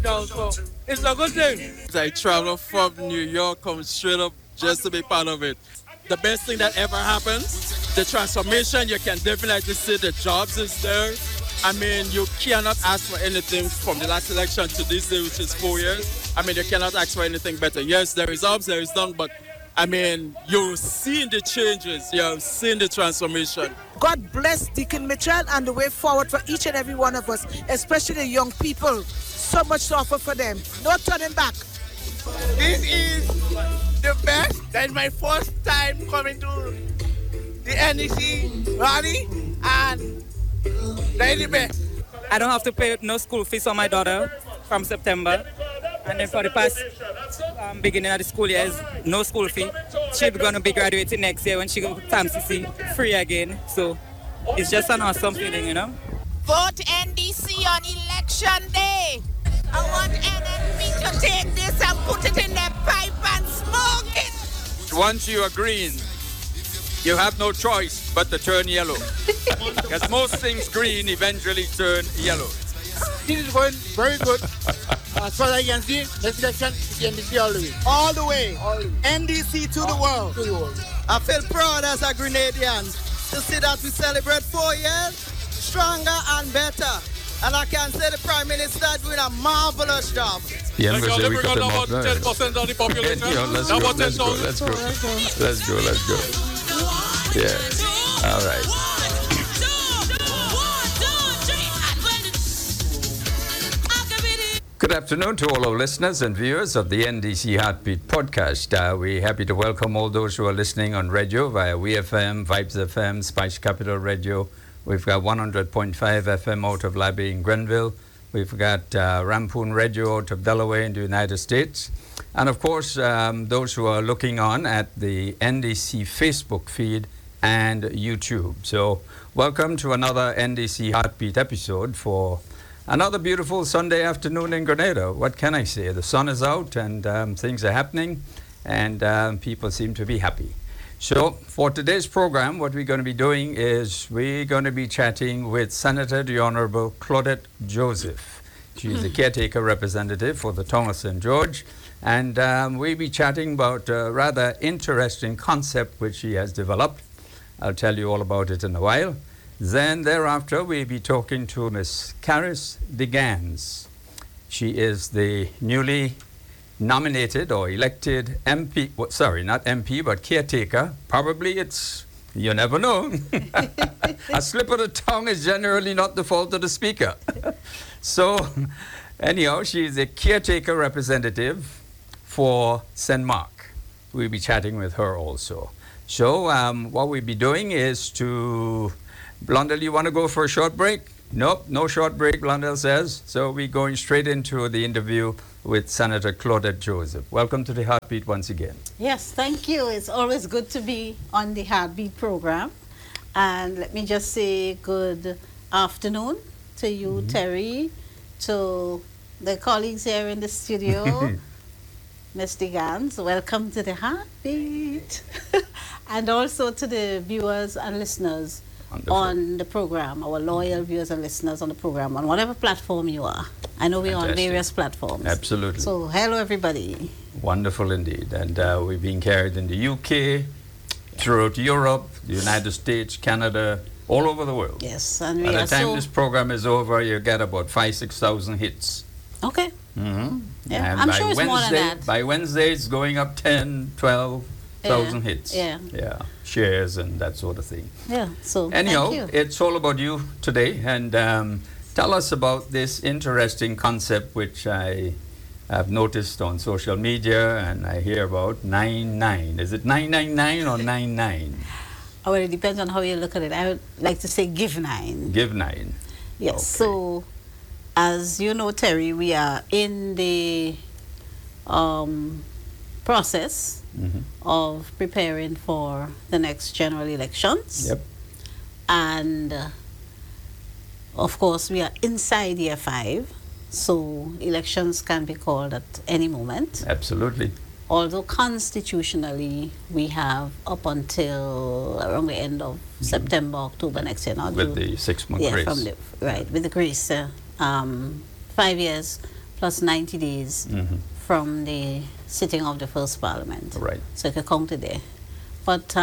No, so it's a good thing. I travel from New York, come straight up just to be part of it. The best thing that ever happens, the transformation, you can definitely see the jobs is there. I mean, you cannot ask for anything from the last election to this day, which is 4 years. I mean, you cannot ask for anything better. Yes, there is ups, there is downs, but I mean, you're seeing the changes, you're seeing the transformation. God bless Deacon Mitchell and the way forward for each and every one of us, especially the young people. So much to offer for them. No turning back. This is the best. That's my first time coming to the NEC rally, and that's the best. I don't have to pay no school fees for my daughter from September. And then for the past beginning of the school year, is no school fee. She's going to be graduating next year when she goes to TAMCC, free again. So it's just an awesome feeling, you know. Vote NDC on election day. I want NNP to take this and put it in their pipe and smoke it. Once you are green, you have no choice but to turn yellow. Because most things green eventually turn yellow. This is going very good. As far as I can see, next election is NDC all the way. All the way. NDC to the world. I feel proud as a Grenadian to see that we celebrate 4 years stronger and better. And I can say the Prime Minister is doing a marvelous job. Yeah, we got about 10% of the population. Let's go. Yeah. All right. Good afternoon to all our listeners and viewers of the NDC Heartbeat podcast. We're happy to welcome all those who are listening on radio via WeFM, Vibes FM, Spice Capital Radio. We've got 100.5 FM out of Labby in Grenville. We've got Rampoon Radio out of Delaware in the United States. And of course, those who are looking on at the NDC Facebook feed and YouTube. So welcome to another NDC Heartbeat episode for another beautiful Sunday afternoon in Grenada. What can I say? The sun is out and things are happening and people seem to be happy. So for today's program, what we're going to be doing is we're going to be chatting with Senator the Honorable Claudette Joseph. She is the caretaker representative for the town of St. George. And we'll be chatting about a rather interesting concept which she has developed. I'll tell you all about it in a while. Then thereafter, we'll be talking to Miss Caris DeGans. She is the newly nominated or elected MP, well, sorry, not MP, but caretaker. Probably it's, you never know. A slip of the tongue is generally not the fault of the speaker. So, anyhow, she's a caretaker representative for St. Mark. We'll be chatting with her also. So, what we'll be doing is to... Blondell, you want to go for a short break? Nope, no short break, Blondell says. So we're going straight into the interview with Senator Claudette Joseph. Welcome to the Heartbeat once again. Yes, thank you. It's always good to be on the Heartbeat program. And let me just say good afternoon to you, Terry, to the colleagues here in the studio. Ms. DeGans, welcome to the Heartbeat. And also to the viewers and listeners on the program, our loyal viewers and listeners on the program, on whatever platform you are. I know we're on various platforms. Absolutely. So, hello everybody. Wonderful indeed. And we've been carried in the UK, throughout Europe, the United States, Canada, all over the world. Yes. And by the time this program is over, you get about 5,000-6,000 hits. Okay. Mm-hmm. Yeah, and I'm sure it's more than that. By Wednesday, it's going up 10, 12,000 hits. Yeah. Shares and that sort of thing. Yeah, so anyhow, it's all about you today, and tell us about this interesting concept which I have noticed on social media and I hear about 9-9. Is it 999 or 99? Oh, well, it depends on how you look at it. I would like to say give 9. Give 9. Yes, okay. So as you know, Terry, we are in the process of preparing for the next general elections. Yep. And of course, we are inside year 5, so elections can be called at any moment. Absolutely. Although constitutionally, we have up until around the end of September, October next year. Not with the 6-month grace. With the grace. 5 years plus 90 days from the sitting of the first parliament. Right. So you can count it there. But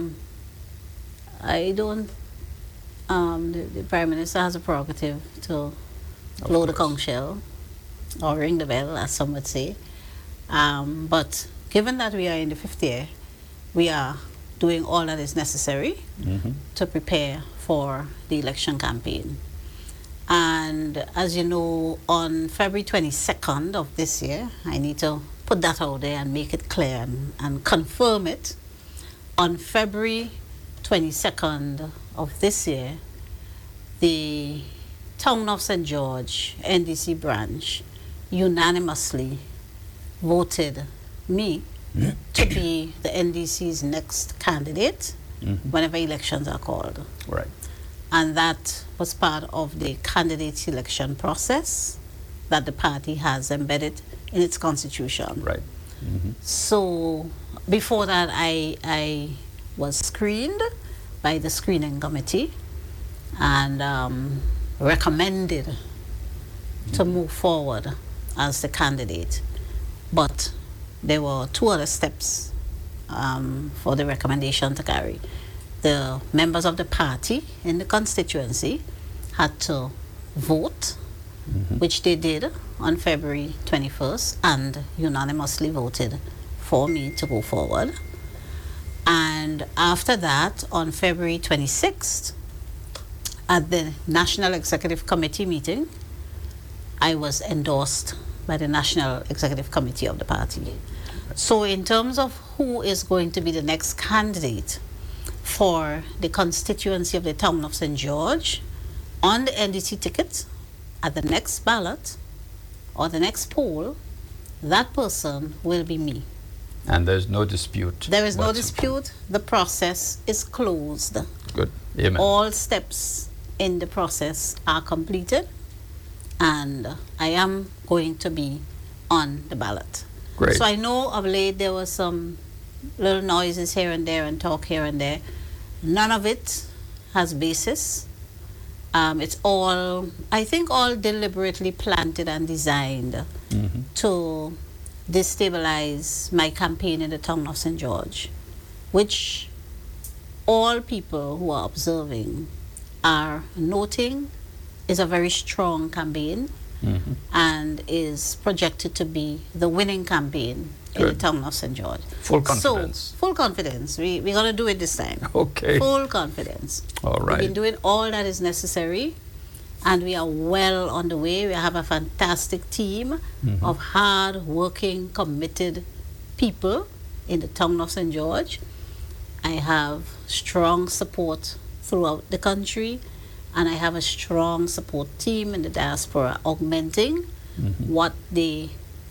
I don't, the Prime Minister has a prerogative to blow the conch shell or ring the bell, as some would say. But given that we are in the 5th year, we are doing all that is necessary to prepare for the election campaign. And as you know, on February 22nd of this year, I need to put that out there and make it clear and confirm it. On February 22nd of this year, the Town of St. George NDC branch unanimously voted me to be the NDC's next candidate whenever elections are called. Right. And that was part of the candidate selection process that the party has embedded in its constitution. Right. So before that, I was screened by the screening committee and recommended to move forward as the candidate. But there were 2 other steps for the recommendation to carry. The members of the party in the constituency had to vote, which they did on February 21st and unanimously voted for me to go forward. And after that, on February 26th, at the National Executive Committee meeting, I was endorsed by the National Executive Committee of the party. So in terms of who is going to be the next candidate for the constituency of the Town of St. George on the NDC ticket at the next ballot or the next poll, that person will be me. And there's no dispute. There is no dispute. The process is closed. Good. Amen. All steps in the process are completed, and I am going to be on the ballot. Great. So I know of late there was some little noises here and there and talk here and there. None of it has basis. It's all, I think, all deliberately planted and designed to destabilize my campaign in the Town of St. George, which all people who are observing are noting is a very strong campaign and is projected to be the winning campaign in the Town of St. George. Full confidence. So, full confidence. We're going to do it this time. Okay. Full confidence. All right. We've been doing all that is necessary, and we are well on the way. We have a fantastic team of hard-working, committed people in the Town of St. George. I have strong support throughout the country, and I have a strong support team in the diaspora augmenting what the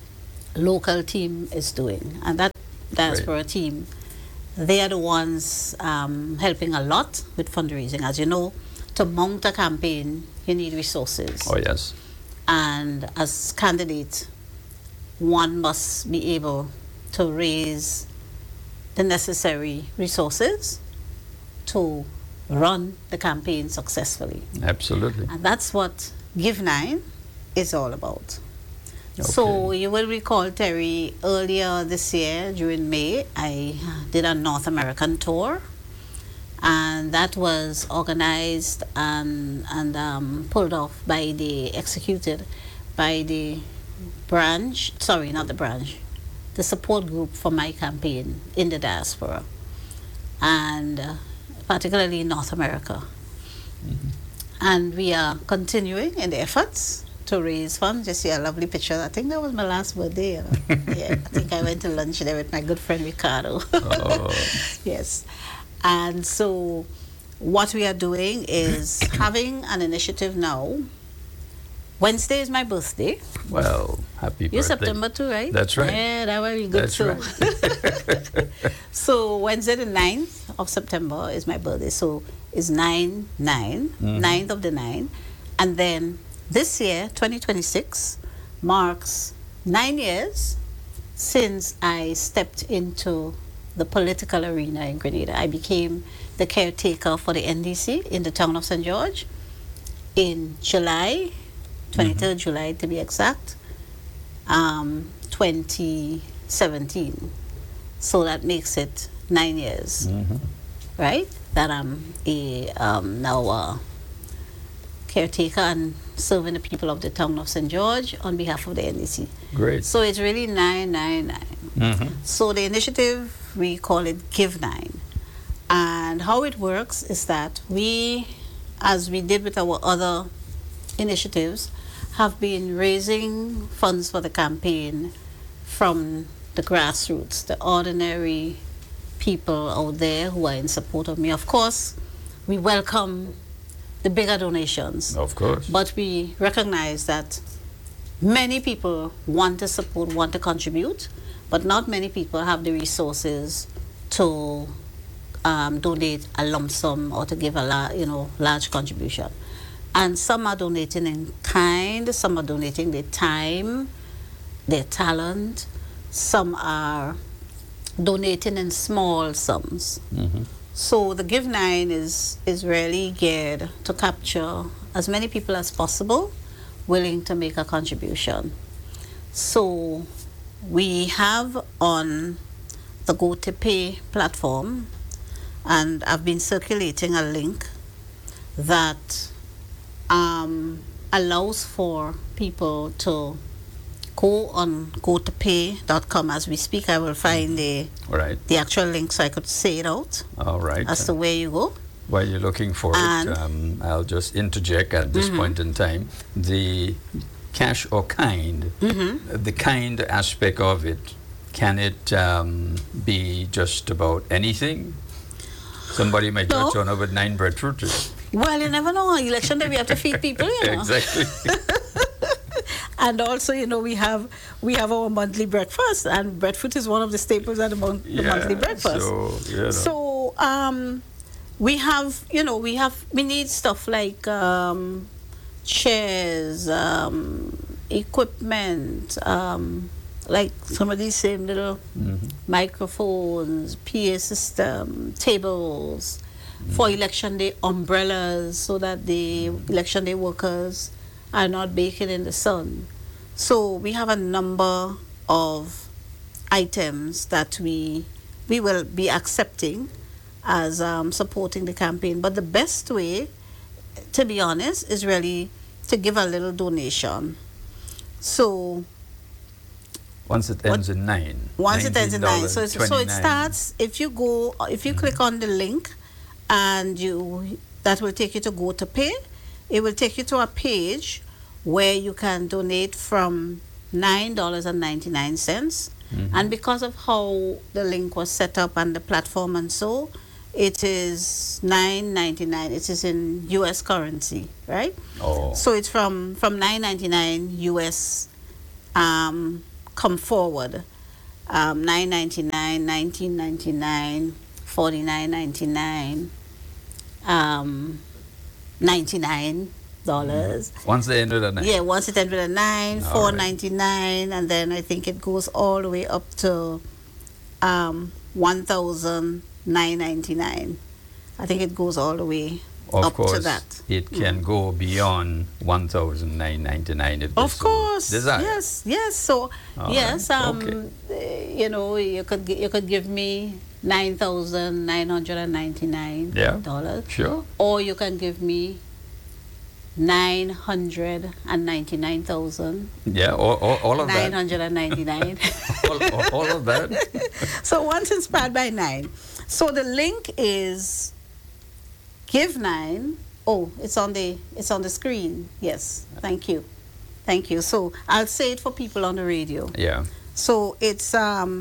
local team is doing. And that diaspora team, they are the ones helping a lot with fundraising. As you know, to mount a campaign, you need resources. Oh, yes. And as candidate, one must be able to raise the necessary resources to run the campaign successfully. Absolutely. And that's what Give 9 is all about. Okay. So you will recall, Terry, earlier this year during May, I did a North American tour, and that was organized and pulled off by executed by the branch, sorry, not the branch, the support group for my campaign in the diaspora, and particularly in North America. And we are continuing in the efforts to raise funds. Just see a lovely picture. I think that was my last birthday. You know? Yeah, I think I went to lunch there with my good friend Ricardo. Yes. And so what we are doing is having an initiative now. Wednesday is my birthday. Well, happy birthday. You're September too, right? That's right. Yeah, that will be good That's too. right. So Wednesday the 9th of September is my birthday. So it's 9/9, 9th of the 9. And then this year, 2026, marks 9 years since I stepped into the political arena in Grenada. I became the caretaker for the NDC in the Town of St. George in July, 23rd July to be exact, 2017. So that makes it 9 years, right? That I'm now a caretaker and serving the people of the town of St. George on behalf of the NDC. Great. So it's really 999. So the initiative, we call it Give 9. And how it works is that we, as we did with our other initiatives, have been raising funds for the campaign from the grassroots, the ordinary people out there who are in support of me. Of course, we welcome the bigger donations. Of course. But we recognize that many people want to support, want to contribute, but not many people have the resources to donate a lump sum or to give a large contribution. And some are donating in kind, some are donating their time, their talent, some are donating in small sums. So the Give 9 is really geared to capture as many people as possible willing to make a contribution. So we have on the GoToPay platform, and I've been circulating a link that allows for people to go on gotopay.com. As we speak, I will find the actual link so I could say it out. All right. As to where you go. While you're looking for it, I'll just interject at this point in time. The cash or kind, the kind aspect of it, can it be just about anything? Somebody might just turn up with 9 breadfruit. Well, you never know. Election day, we have to feed people, you know. Exactly. And also, you know, we have our monthly breakfast, and breadfruit is one of the staples at the monthly breakfast. So we have, you know, we need stuff like chairs, equipment, like some of these same little microphones, PA system, tables, for election day, umbrellas, so that the election day workers are not baking in the sun. So we have a number of items that we will be accepting as supporting the campaign. But the best way, to be honest, is really to give a little donation. So once it ends in 9. Once it ends in 9. So it starts, if you click on the link, and that will take you to GoToPay. It will take you to a page where you can donate from $9.99. And because of how the link was set up and the platform and so, it is $9.99. It is in US currency, right? Oh. So it's from $9.99 US come forward. $9.99, $19.99, $49.99, $99. Once they enter the 9. Yeah, once it entered a 9, $4.99, and then I think it goes all the way up to $1,999. I think it goes all the way up to that. It can go beyond $1,999 if of course, desire. yes. So yes, you know, you could give me $9,999. Yeah, sure. Or you can give me $999,000. Yeah, all of that. 999. all of that. So once inspired by 9. So the link is Give 9. Oh, it's on the screen. Yes. Thank you. So I'll say it for people on the radio. Yeah. So it's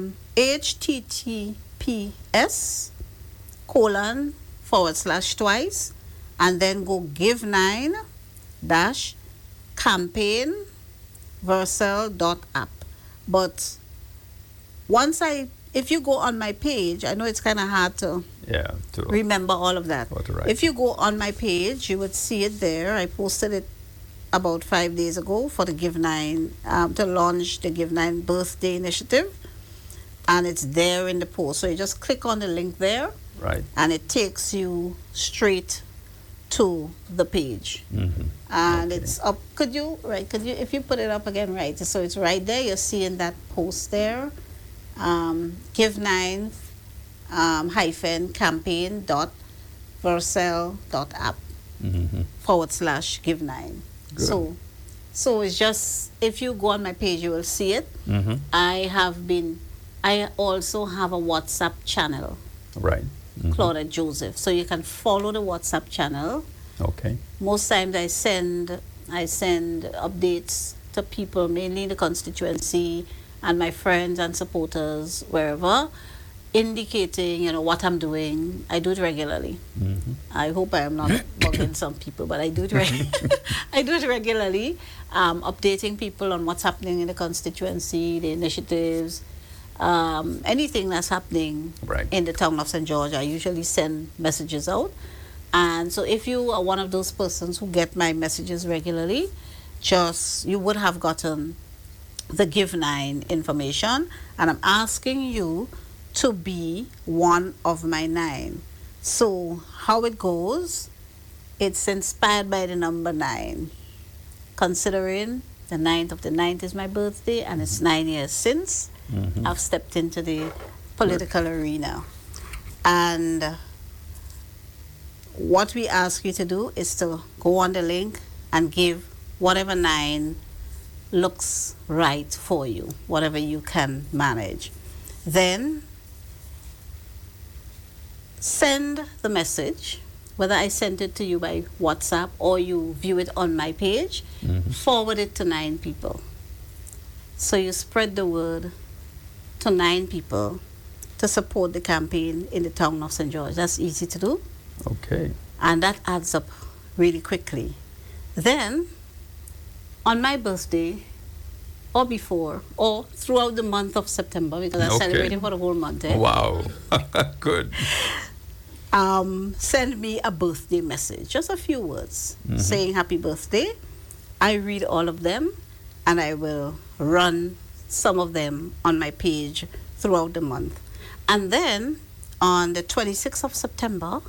https:// and then go give9-campaign-Vercel.app. But if you go on my page, I know it's kind of hard to remember all of that. If you go on my page, you would see it there. I posted it about 5 days ago for the Give 9, to launch the Give 9 birthday initiative. And it's there in the post. So you just click on the link there. Right. And it takes you straight to the page. And it's up. Could you, if you put it up again, right? So it's right there. You're seeing that post there. Give9 hyphen campaign dot vercel.app /Give9. So it's just, if you go on my page, you will see it. I also have a WhatsApp channel. Right. Claudette Joseph. So you can follow the WhatsApp channel. Okay. Most times I send updates to people, mainly in the constituency and my friends and supporters wherever, indicating, what I'm doing. I do it regularly. I hope I am not bugging some people, but I do it I do it regularly, updating people on what's happening in the constituency, the initiatives, anything that's happening in the town of St. George. I usually send messages out. And so if you are one of those persons who get my messages regularly, you would have gotten the Give9 information, and I'm asking you to be one of my 9. So how it goes, it's inspired by the number 9. Considering the 9th of the 9th is my birthday, and it's 9 years since I've stepped into the political arena. And what we ask you to do is to go on the link and give whatever 9 looks right for you, whatever you can manage. Then send the message, whether I sent it to you by WhatsApp or you view it on my page, forward it to 9 people. So you spread the word to 9 people to support the campaign in the town of St. George. That's easy to do. Okay. And that adds up really quickly. Then, on my birthday, or before, or throughout the month of September, because I'm celebrating for the whole month. Wow. Good. Send me a birthday message, just a few words, saying happy birthday. I read all of them, and I will run some of them on my page throughout the month. And then, on the 26th of September,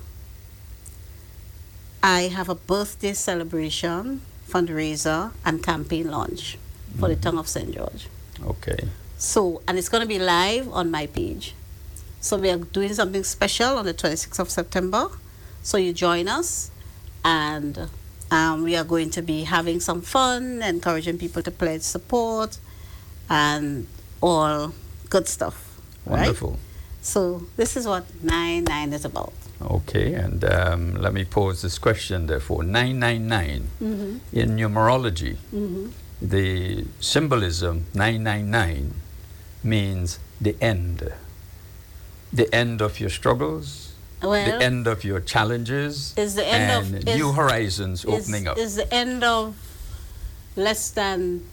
I have a birthday celebration, fundraiser, and campaign launch for the town of St. George. Okay. So, and it's going to be live on my page. So we are doing something special on the 26th of September. So you join us, and we are going to be having some fun, encouraging people to pledge support, and all good stuff. Wonderful. Right? So this is what 9/9 is about. Okay, and let me pose this question therefore. 999 in numerology, the symbolism 999 means the end. The end of your struggles, the end of your challenges, is the end and new horizons opening up. Is the end of less than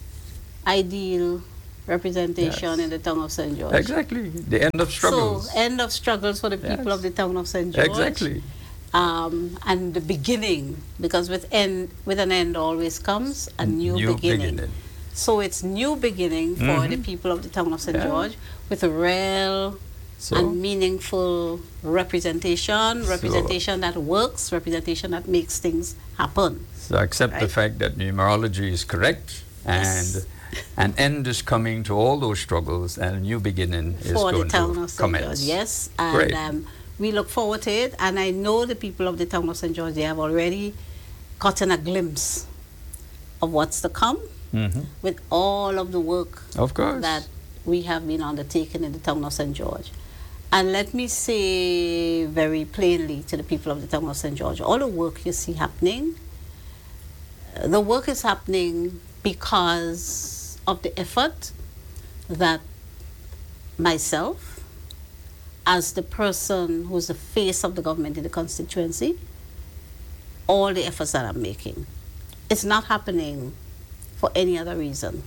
ideal representation in the town of St. George. Exactly, the end of struggles. So, end of struggles for the people of the town of St. George. Exactly. And the beginning, because with an end always comes a new beginning. So it's new beginning for the people of the town of St. George, with a real and meaningful representation that works, representation that makes things happen. So accept the fact that numerology is correct, and an end is coming to all those struggles, and a new beginning is going to commence. Yes, and we look forward to it. And I know the people of the town of St. George, they have already gotten a glimpse of what's to come with all of the work that we have been undertaking in the town of St. George. And let me say very plainly to the people of the town of St. George, all the work you see happening, the work is happening because of the effort that myself, as the person who's the face of the government in the constituency, all the efforts that I'm making. It's not happening for any other reason.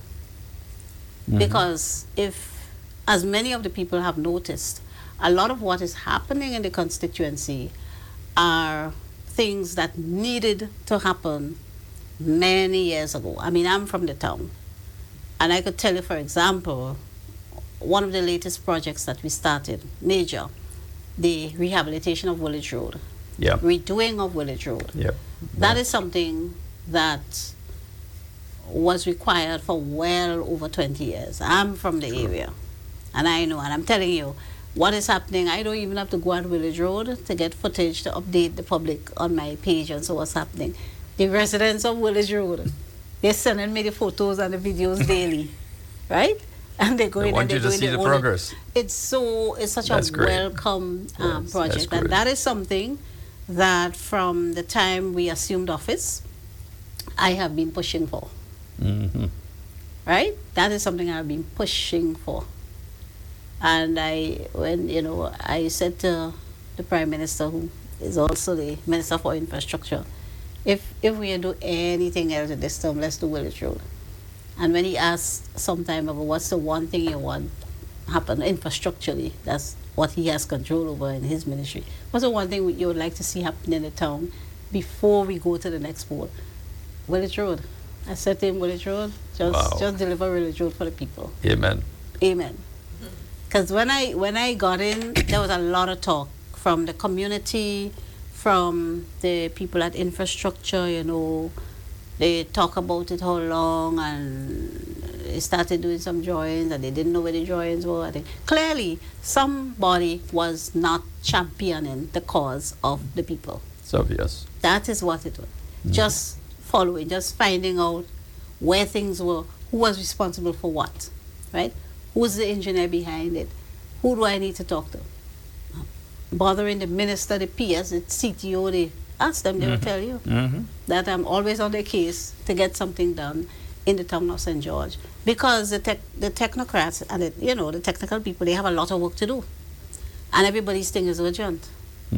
Because if, as many of the people have noticed, a lot of what is happening in the constituency are things that needed to happen many years ago. I mean, I'm from the town, and I could tell you, for example, one of the latest projects that we started, major, the rehabilitation of Woolwich Road. Yeah. redoing of Village Road. Yep. That is something that was required for well over 20 years. I'm from the area, and I know, and I'm telling you, what is happening, I don't even have to go on Village Road to get footage to update the public on my page and so what's happening. The residents of Village Road, they're sending me the photos and the videos daily, right? And they're going They want and they're you to doing see their the own- progress. It's such That's a great. welcome Yes, that's project, good. and that is something that from the time we assumed office, I have been pushing for. Mm-hmm. Right? That is something I've been pushing for. And I said to the Prime Minister, who is also the Minister for Infrastructure, if we do anything else in this term, let's do Village Road. And when he asked some time ago, what's the one thing you want happen infrastructurally? That's what he has control over in his ministry. What's the one thing you would like to see happen in the town before we go to the next board? Village Road. I said to him, Village Road, just deliver Village Road for the people. Amen. Amen. Because when I got in, there was a lot of talk from the community, from the people at infrastructure, they talk about it how long, and they started doing some drawings and they didn't know where the drawings were. I think clearly somebody was not championing the cause of the people. It's obvious. That is what it was. Just following, just finding out where things were, who was responsible for what, right? Who's the engineer behind it? Who do I need to talk to? Bothering the minister, the PS, the CTO, they ask them, they will tell you that I'm always on the case to get something done in the town of St. George. Because the technocrats and the technical people, they have a lot of work to do. And everybody's thing is urgent.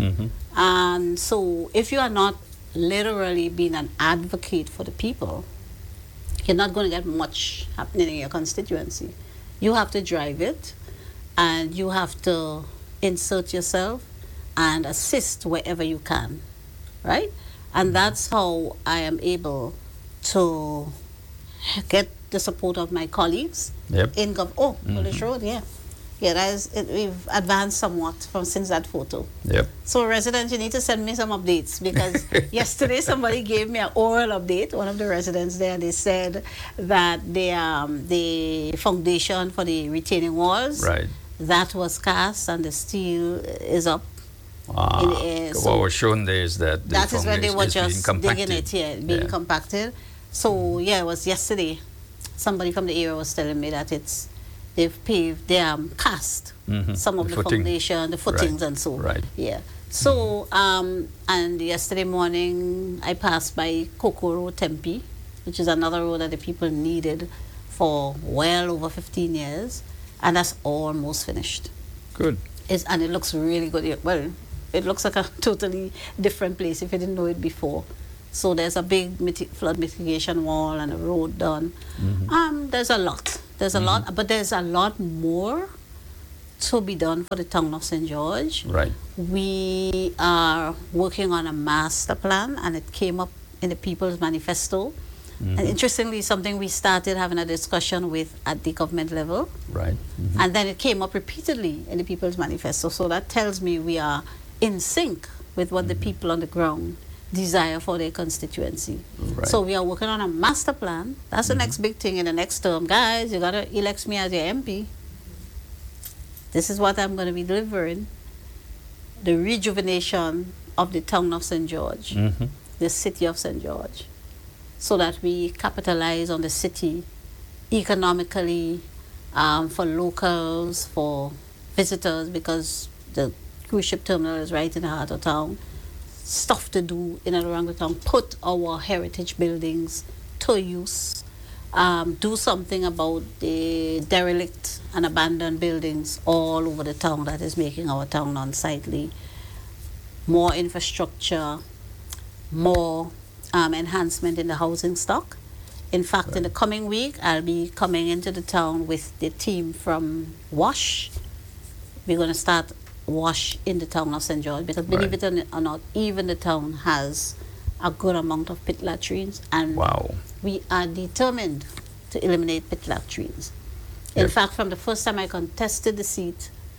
And so if you are not literally being an advocate for the people, you're not going to get much happening in your constituency. You have to drive it, and you have to insert yourself and assist wherever you can, right? And that's how I am able to get the support of my colleagues in Village Road, we've advanced somewhat since that photo. So residents, you need to send me some updates, because yesterday somebody gave me an oral update, one of the residents there. They said that the foundation for the retaining walls, that was cast and the steel is up in the air. So what was shown there is that that is when they were just digging it, being compacted. So it was yesterday. Somebody from the area was telling me that they've paved, they cast some of the foundation, the footings and so. So, and yesterday morning I passed by Coco Road, Tempe, which is another road that the people needed for well over 15 years, and that's almost finished. Good. And it looks really good. Well, it looks like a totally different place if you didn't know it before. So there's a big flood mitigation wall and a road done. There's a lot. There's a lot, but there's a lot more to be done for the town of St. George. We are working on a master plan, and it came up in the People's Manifesto. And interestingly, something we started having a discussion with at the government level. And then it came up repeatedly in the People's Manifesto. So that tells me we are in sync with what the people on the ground desire for their constituency. So we are working on a master plan. That's the next big thing in the next term. Guys, you got to elect me as your MP. This is what I'm going to be delivering. The rejuvenation of the town of St. George, the city of St. George, so that we capitalize on the city economically, for locals, for visitors, because the cruise ship terminal is right in the heart of town. Stuff to do in and around the town. Put our heritage buildings to use. Do something about the derelict and abandoned buildings all over the town that is making our town unsightly. More infrastructure, more enhancement in the housing stock. In fact, in the coming week, I'll be coming into the town with the team from WASH. We're going to start WASH in the town of St. George, because believe it or not, even the town has a good amount of pit latrines, and we are determined to eliminate pit latrines. In fact, from the first time I contested the seat,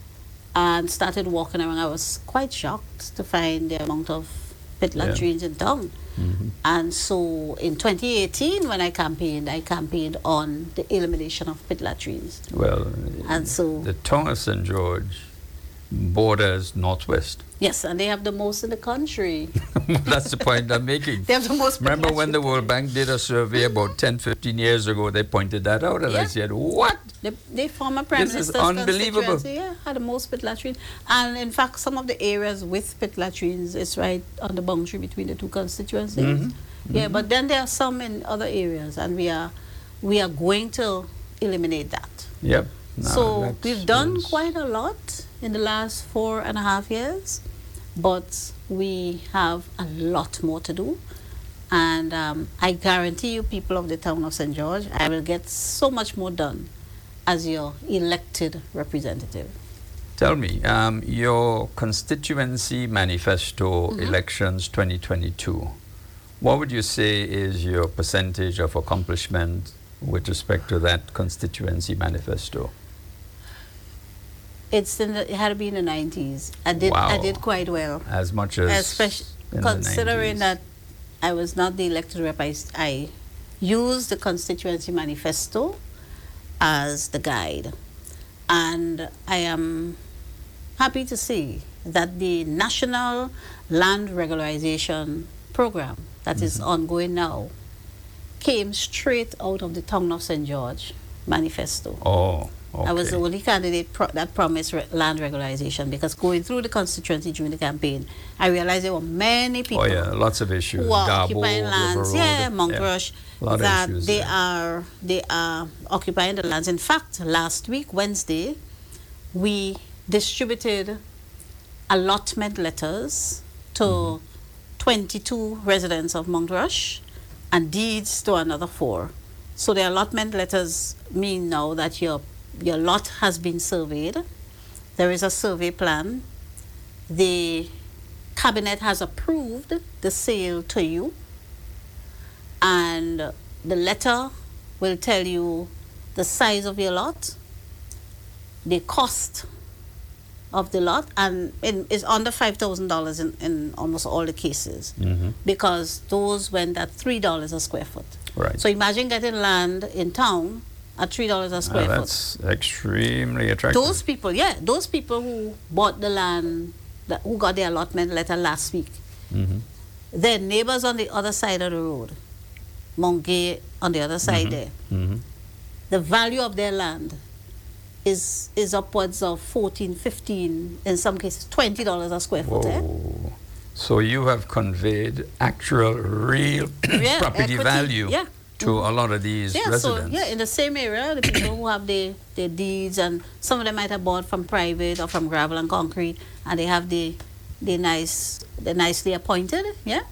and started walking around. I was quite shocked to find the amount of pit latrines in town. And so in 2018, when I campaigned on the elimination of pit latrines. Well, and so the town of St. George borders Northwest. Yes, and they have the most in the country. That's the point I'm making. They have the most. Remember when the World Bank did a survey about 10, 15 years ago, they pointed that out, and I said, what? The former Prime This is Minister's unbelievable. constituency, had the most pit latrines. And in fact, some of the areas with pit latrines is right on the boundary between the two constituencies. Yeah, but then there are some in other areas, and we are going to eliminate that. Yep. So we've done quite a lot in the last 4.5 years, but we have a lot more to do. And I guarantee you, people of the town of St. George, I will get so much more done as your elected representative. Tell me, your constituency manifesto, elections 2022, what would you say is your percentage of accomplishment with respect to that constituency manifesto? It had to be in the 90s. I did quite well. As much as especially considering that I was not the elected rep, I used the constituency manifesto as the guide. And I am happy to see that the National Land Regularization Program that is ongoing now came straight out of the town of St. George manifesto. Oh, okay. I was the only candidate that promised land regularization, because going through the constituency during the campaign, I realized there were many people lots of issues who are occupying lands, Montrush, that they are occupying the lands. In fact, last week, Wednesday, we distributed allotment letters to 22 residents of Montrush and deeds to another 4. So the allotment letters mean now that your lot has been surveyed. There is a survey plan. The cabinet has approved the sale to you, and the letter will tell you the size of your lot, the cost of the lot, and it's under $5,000 in almost all the cases, because those went at $3 a square foot. Right. So imagine getting land in town at $3 a square foot. That's extremely attractive. Those people who bought the land, who got their allotment letter last week, their neighbors on the other side of the road, Mount Gay on the other side there, the value of their land is upwards of 14, 15, in some cases $20 a square foot. So you have conveyed actual, real property value to a lot of these residents. So in the same area, the people who have their deeds, and some of them might have bought from private or from gravel and concrete, and they have the nicely appointed,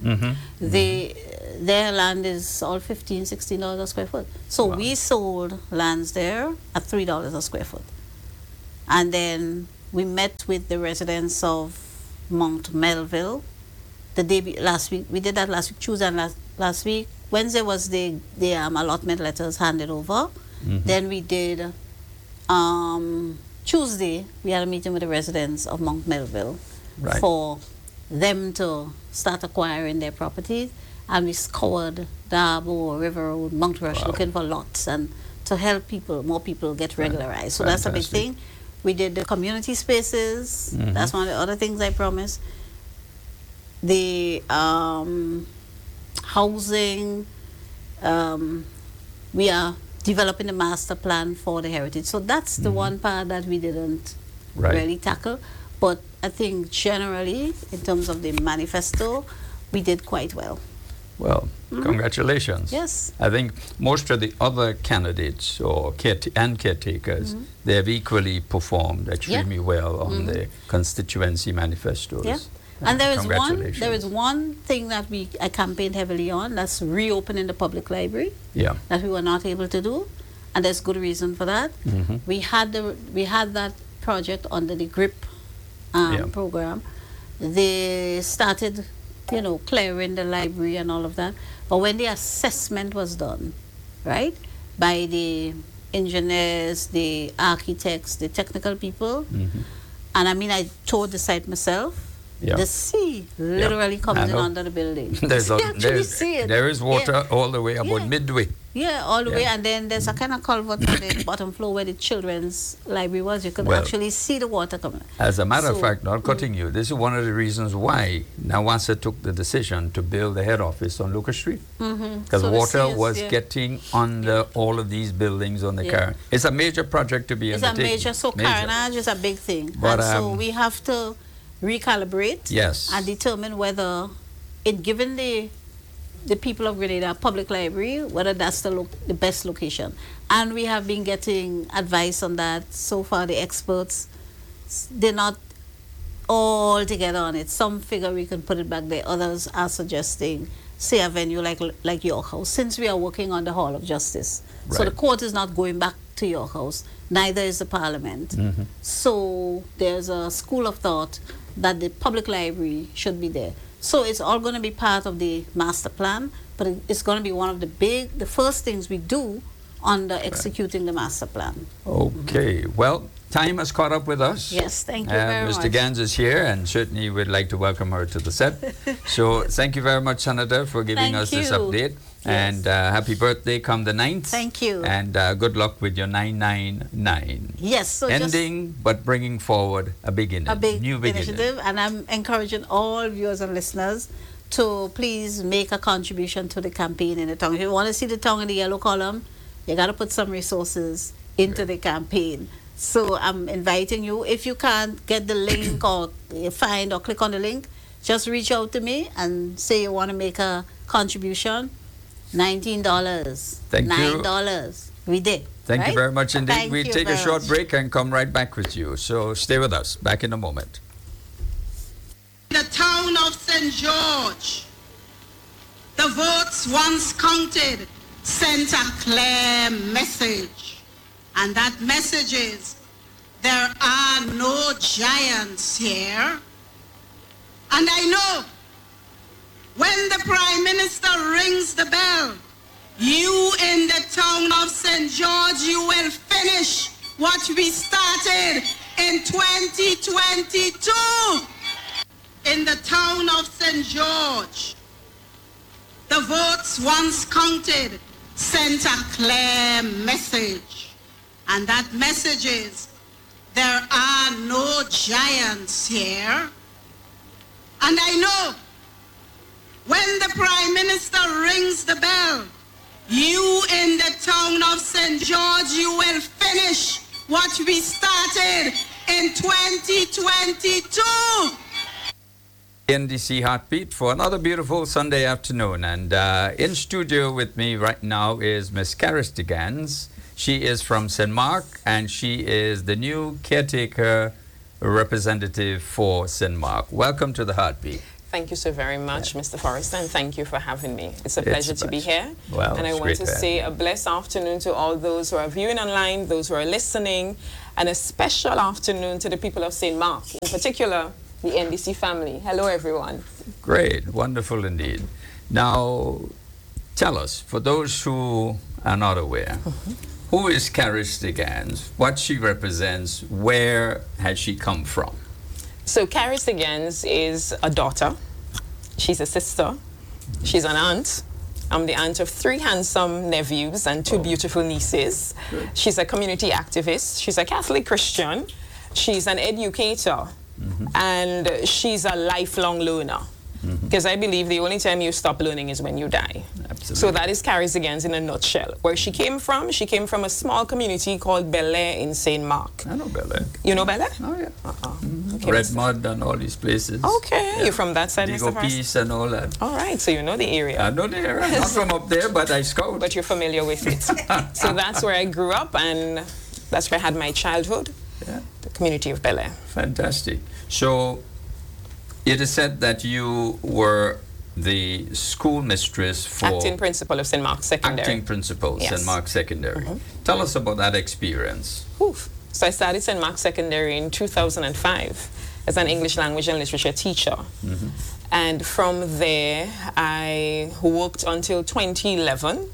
their land is all $15, $16 a square foot. So we sold lands there at $3 a square foot. And then we met with the residents of Mount Melville last week. We did that last week, Tuesday and last week. Wednesday was the allotment letters handed over. Then we did, Tuesday, we had a meeting with the residents of Mount Melville for them to start acquiring their properties. And we scoured Darbo, River Road, Montrush, looking for lots and to help more people get regularized. So that's a big thing. We did the community spaces. That's one of the other things I promised. The housing, we are developing a master plan for the heritage. So that's the one part that we didn't really tackle. But I think generally, in terms of the manifesto, we did quite well. Well, congratulations. Yes. I think most of the other candidates or caretakers, they have equally performed extremely well on the constituency manifestos. Yeah. And there is one thing that I campaigned heavily on, that's reopening the public library. That we were not able to do, and there's good reason for that. We had that project under the GRIP program. They started clearing the library and all of that. But when the assessment was done, by the engineers, the architects, the technical people, And I mean, I toured the site myself. Yeah. The sea literally comes in under the building. There is water all the way about midway. Yeah, all the way. And then there's a kind of culvert on the bottom floor where the children's library was. You could actually see the water coming. As a matter of fact, not cutting you, this is one of the reasons why Nawasa took the decision to build the head office on Lucas Street. Because water was getting under all of these buildings on the car. It's a major project to be undertaken. It's a major, so carnage is a big thing. But, and so we have to recalibrate and determine whether, given the people of Grenada Public Library, whether that's the best location. And we have been getting advice on that. So far, the experts, they're not all together on it. Some figure we can put it back there. Others are suggesting, say, a venue like York House, since we are working on the Hall of Justice. Right. So the court is not going back to York House, neither is the Parliament. So there's a school of thought that the public library should be there. So it's all going to be part of the master plan, but it's going to be one of the first things we do under executing the master plan. Okay, well, time has caught up with us. Yes, thank you very much. Mr. Gans is here, and certainly we'd like to welcome her to the set. So thank you very much, Senator, for giving us this update. And happy birthday come the 9th. Thank you. And good luck with your 999. Yes. So ending, but bringing forward a beginning. A big new initiative. And I'm encouraging all viewers and listeners to please make a contribution to the campaign in the tongue. If you want to see the tongue in the yellow column, you got to put some resources into the campaign. So I'm inviting you. If you can't get the link or find or click on the link, just reach out to me and say you want to make a contribution. $19. Thank you. $9. We did. Thank you very much indeed. We'll take a short break and come right back with you. So stay with us. Back in a moment. The town of St. George, the votes once counted sent a clear message. And that message is, there are no giants here. And I know when the Prime Minister rings the bell, you in the town of St. George, you will finish what we started in 2022. In the town of St. George, the votes once counted sent a clear message. And that message is, there are no giants here. And I know when the Prime Minister rings the bell, you in the town of St. George, you will finish what we started in 2022. NDC Heartbeat for another beautiful Sunday afternoon. And in studio with me right now is Miss Caris de Gans. She is from St. Mark, and she is the new caretaker representative for St. Mark. Welcome to the Heartbeat. Thank you so very much, Mr. Forrester, and thank you for having me. It's a pleasure to be here. Well, and I want to say a blessed afternoon to all those who are viewing online, those who are listening, and a special afternoon to the people of St. Mark, in particular, the NDC family. Hello, everyone. Great. Wonderful indeed. Now, tell us, for those who are not aware, who is Caris de Gans, what she represents, where has she come from? So Caris de Gans is a daughter, she's a sister, she's an aunt. I'm the aunt of 3 handsome nephews and 2 beautiful nieces. Good. She's a community activist, she's a Catholic Christian, she's an educator, and she's a lifelong learner. Because I believe the only time you stop learning is when you die. Absolutely. So that is Caris de Gans in a nutshell. Where she came from a small community called Bel Air in St. Mark. I know Bel Air. You know Bel Air? Oh, yeah. Okay, Red Mud and all these places. Okay, yeah. You're from that side, Digo Mr. Forrester? Peace and all that. All right, so you know the area. I know the area. Not from up there, but I scout. But you're familiar with it. So that's where I grew up, and that's where I had my childhood. Yeah. The community of Bel Air. Fantastic. So it is said that you were the school mistress for... Acting principal of St. Mark Secondary. Acting principal, yes. St. Mark Secondary. Tell us about that experience. Oof. So I started St. Mark Secondary in 2005 as an English language and literature teacher. And from there, I worked until 2011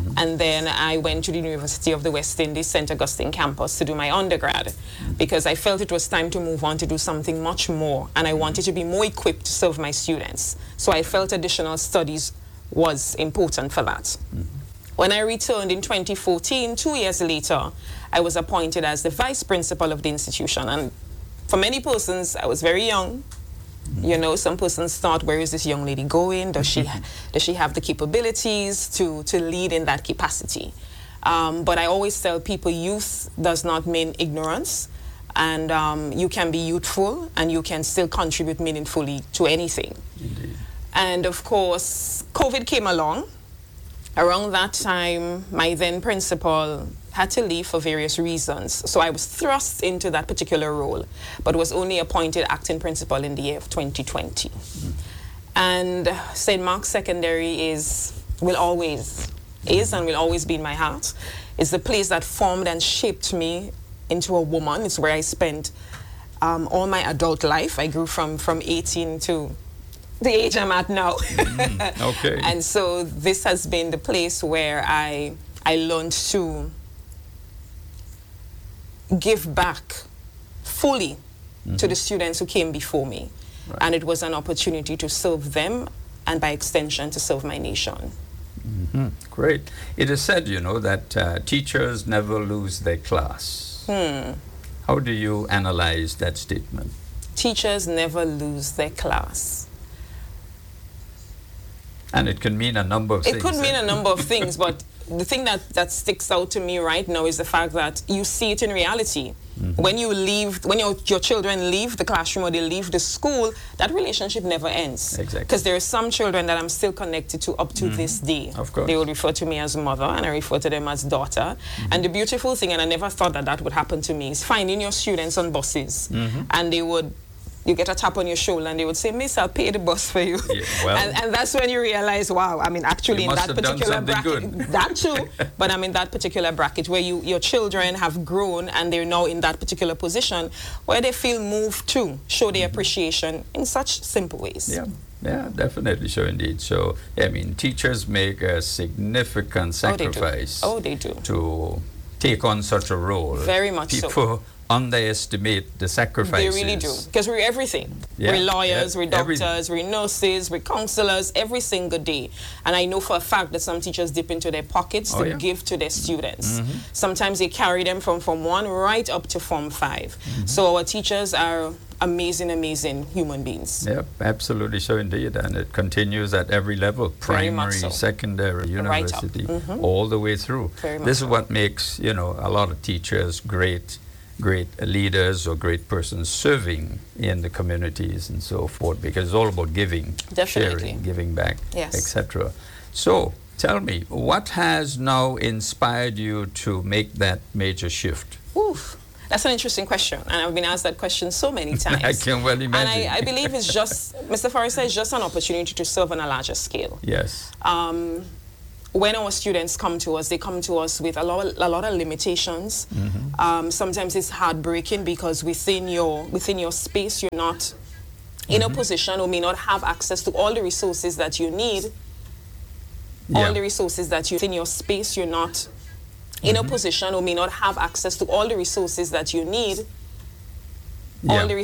And then I went to the University of the West Indies, St. Augustine campus to do my undergrad because I felt it was time to move on to do something much more, and I wanted to be more equipped to serve my students. So I felt additional studies was important for that. When I returned in 2014, 2 years later, I was appointed as the vice principal of the institution. And for many persons, I was very young. You know, some persons thought, where is this young lady going? Does she have the capabilities to lead in that capacity? But I always tell people youth does not mean ignorance. And you can be youthful and you can still contribute meaningfully to anything. Indeed. And of course, COVID came along. Around that time, my then principal had to leave for various reasons. So I was thrust into that particular role, but was only appointed acting principal in the year of 2020. And St. Mark's Secondary will always be in my heart. It's the place that formed and shaped me into a woman. It's where I spent all my adult life. I grew from 18 to the age I'm at now. Okay. And so this has been the place where I learned to give back fully to the students who came before me. Right. And it was an opportunity to serve them and by extension to serve my nation. Great. It is said, you know, that teachers never lose their class. How do you analyze that statement? Teachers never lose their class. And it can mean a number of things. It could mean a number of things, but the thing that sticks out to me right now is the fact that you see it in reality. When you leave, when your children leave the classroom or they leave the school, that relationship never ends. Exactly. Because there are some children that I'm still connected to up to this day. Of course. They will refer to me as mother and I refer to them as daughter. And the beautiful thing, and I never thought that would happen to me, is finding your students on buses and you get a tap on your shoulder and they would say, Miss, I'll pay the bus for you. Yeah, well, and that's when you realize, wow, I mean, actually in that particular bracket, that too, but I'm in that particular bracket where your children have grown and they're now in that particular position where they feel moved to show their appreciation in such simple ways. Yeah, definitely so indeed. So, I mean, teachers make a significant sacrifice. Oh, they do. To take on such a role. Very much so. People underestimate the sacrifices. They really do, because we're everything. We're lawyers, we're doctors, we're nurses, we're counselors every single day. And I know for a fact that some teachers dip into their pockets to give to their students. Sometimes they carry them from Form 1 right up to Form 5. So our teachers are amazing, amazing human beings. Yep, absolutely so indeed. And it continues at every level, primary, secondary, university, all the way through. This is what makes, you know, a lot of teachers great leaders or great persons serving in the communities and so forth, because it's all about giving, sharing, giving back, etc. So tell me, what has now inspired you to make that major shift? Oof. That's an interesting question, and I've been asked that question so many times. I can well imagine. And I believe it's just, Mr. Forrester, it's just an opportunity to serve on a larger scale. Yes. When our students come to us, they come to us with a lot of limitations. Sometimes it's heartbreaking because within your space, you're not in a position or may not have access to all the resources that you need. All the resources that you in your space, you're not in a position or may not have access to all the resources that you need. All the